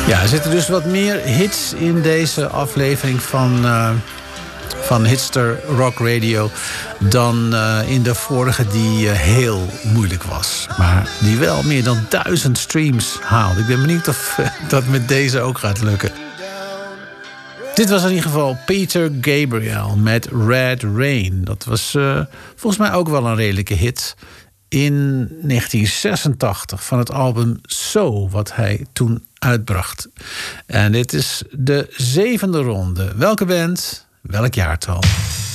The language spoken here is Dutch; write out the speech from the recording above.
Ja, er zitten dus wat meer hits in deze aflevering van Hitster Rock Radio dan in de vorige die heel moeilijk was. Maar die wel meer dan 1000 streams haalde. Ik ben benieuwd of dat met deze ook gaat lukken. Dit was in ieder geval Peter Gabriel met Red Rain. Dat was volgens mij ook wel een redelijke hit. In 1986 van het album So, wat hij toen uitbracht. En dit is de 7e ronde. Welke band? Welk jaartal?